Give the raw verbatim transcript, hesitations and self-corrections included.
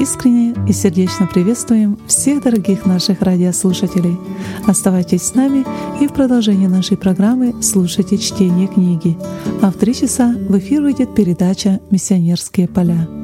искренне и сердечно приветствуем всех дорогих наших радиослушателей. Оставайтесь с нами и в продолжении нашей программы слушайте чтение книги. А в три часа в эфир выйдет передача «Миссионерские поля».